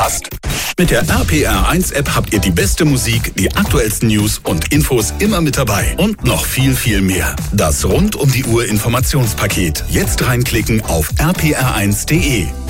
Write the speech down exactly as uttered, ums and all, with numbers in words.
verpasst? Mit der R P R eins App habt ihr die beste Musik, die aktuellsten News und Infos immer mit dabei. Und noch viel, viel mehr. Das rund um die Uhr Informationspaket. Jetzt reinklicken auf r p r eins punkt d e.